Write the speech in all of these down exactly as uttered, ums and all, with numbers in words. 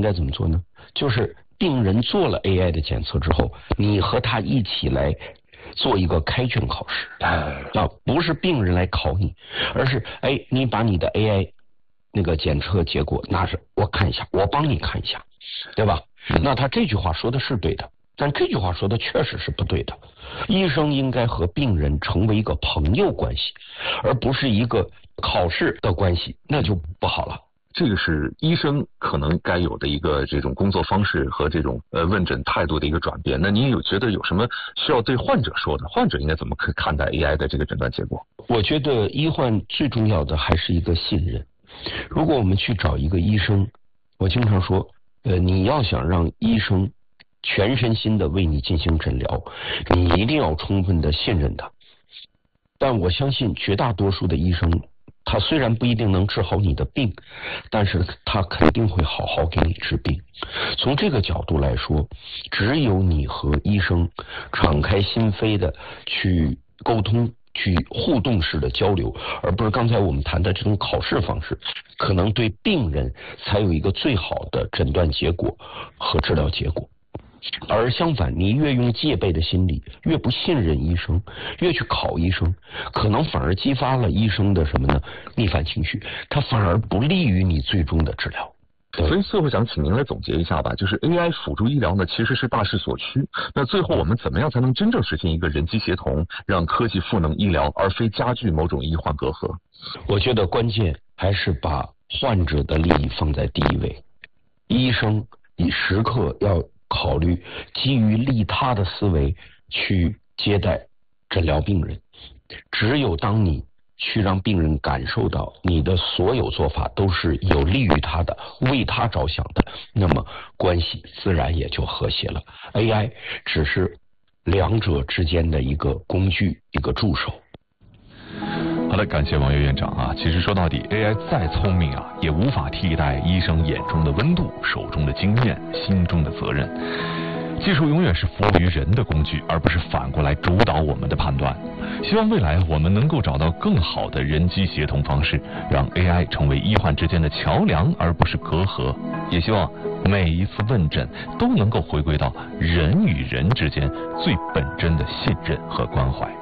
该怎么做呢？就是病人做了 A I 的检测之后，你和他一起来做一个开卷考试啊，不是病人来考你，而是哎，你把你的 A I 那个检测结果拿着，我看一下，我帮你看一下，对吧？那他这句话说的是对的，但这句话说的确实是不对的。医生应该和病人成为一个朋友关系，而不是一个考试的关系，那就不好了。 这个是医生可能该有的一个这种工作方式和这种呃问诊态度的一个转变。那您有觉得有什么需要对患者说的？患者应该怎么看待 A I 的这个诊断结果？ 我觉得医患最重要的还是一个信任。如果我们去找一个医生，我经常说，呃，你要想让医生全身心的为你进行诊疗，你一定要充分的信任他。但我相信绝大多数的医生，他虽然不一定能治好你的病，但是他肯定会好好给你治病。从这个角度来说，只有你和医生敞开心扉的去沟通，去互动式的交流，而不是刚才我们谈的这种考试方式，可能对病人才有一个最好的诊断结果和治疗结果。而相反，你越用戒备的心理，越不信任医生，越去考医生，可能反而激发了医生的什么呢？逆反情绪，它反而不利于你最终的治疗。 所以最后想请您来总结一下吧，就是 A I 辅助医疗呢，其实是大势所趋。那最后我们怎么样才能真正实现一个人机协同，让科技赋能医疗，而非加剧某种医患隔阂？ 我觉得关键还是把患者的利益放在第一位，医生你时刻要考虑基于利他的思维去接待诊疗病人。只有当你去让病人感受到你的所有做法都是有利于他的，为他着想的，那么关系自然也就和谐了。 A I 只是两者之间的一个工具，一个助手。 好的，感谢王岳院长啊。其实说到底 ，A I 再聪明啊，也无法替代医生眼中的温度、手中的经验、心中的责任。技术永远是服务于人的工具，而不是反过来主导我们的判断。希望未来我们能够找到更好的人机协同方式，让 A I 成为医患之间的桥梁，而不是隔阂。也希望每一次问诊都能够回归到人与人之间最本真的信任和关怀。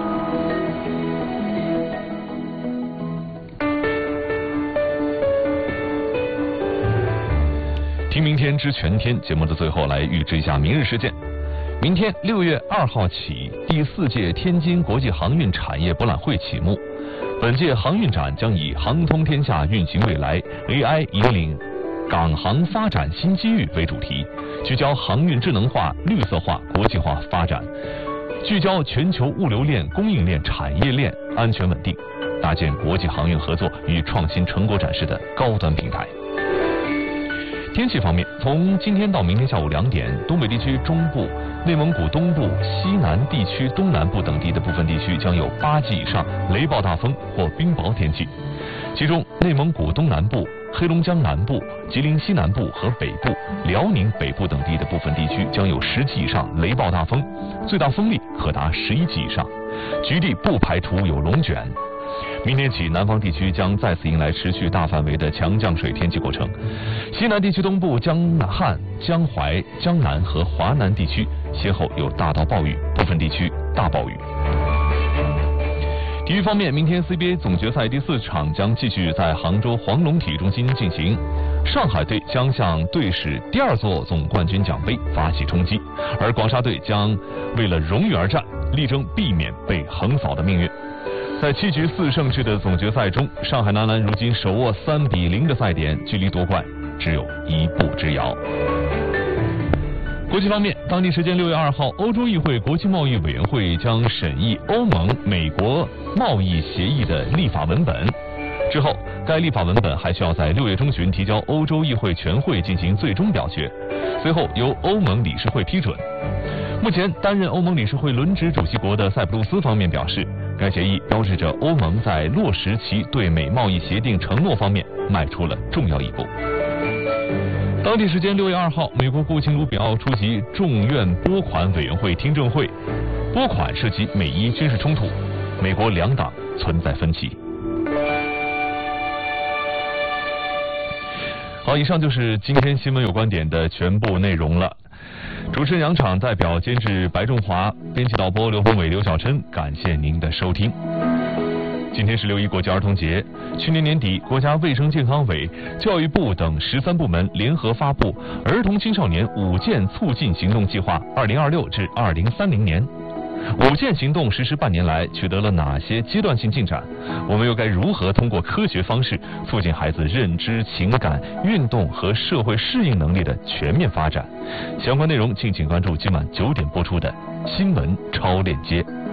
听明天知全天节目的最后，来预知一下明日事件。明天六月二号起，第四届天津国际航运产业博览会启幕。本届航运展将以航通天下运行未来 A I 引领港航发展新机遇为主题，聚焦航运智能化、绿色化、国际化发展，聚焦全球物流链、供应链、产业链安全稳定，搭建国际航运合作与创新成果展示的高端平台。天气方面，从今天到明天下午两点，东北地区中部、内蒙古东部、西南地区东南部等地的部分地区将有八级以上雷暴大风或冰雹天气，其中内蒙古东南部、黑龙江南部、吉林西南部和北部、辽宁北部等地的部分地区将有十级以上雷暴大风，最大风力可达十一级以上，局地不排除有龙卷。明天起，南方地区将再次迎来持续大范围的强降水天气过程。西南地区东部、江汉、江淮、江南和华南地区先后有大到暴雨，部分地区大暴雨。体育方面，明天 C B A 总决赛第四场将继续在杭州黄龙体育中心进行。上海队将向队史第二座总冠军奖杯发起冲击，而广沙队将为了荣誉而战，力争避免被横扫的命运。在七局四胜制的总决赛中，上海男篮如今手握三比零的赛点，距离夺冠只有一步之遥。国际方面，当地时间六月二号，欧洲议会国际贸易委员会将审议欧盟美国贸易协议的立法文本，之后该立法文本还需要在六月中旬提交欧洲议会全会进行最终表决，随后由欧盟理事会批准。目前担任欧盟理事会轮值主席国的塞浦路斯方面表示，该协议标志着欧盟在落实其对美贸易协定承诺方面迈出了重要一步。当地时间六月二号，美国国务卿卢比奥出席众院拨款委员会听证会，拨款涉及美伊军事冲突，美国两党存在分歧。 好，以上就是今天新闻有观点的全部内容了。主持人杨昶，代表监制白仲华，编辑导播刘宏伟、刘小琛，感谢您的收听。今天是六一国际儿童节，去年年底，国家卫生健康委、教育部等十三部门联合发布《儿童青少年五健促进行动计划（二零二六至二零三零年）》。五健行动实施半年来取得了哪些阶段性进展？我们又该如何通过科学方式促进孩子认知、情感、运动和社会适应能力的全面发展？相关内容敬请关注今晚九点播出的新闻超链接。